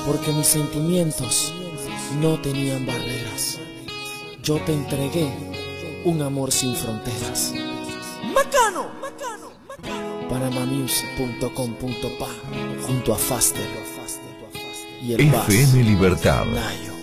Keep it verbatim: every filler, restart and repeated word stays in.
porque mis sentimientos no tenían barreras. Yo te entregué un amor sin fronteras. ¡Macano! ¡Macano! ¡Macano! panamamusic punto com punto pa junto a Faster y el F M Libertad. Nayo.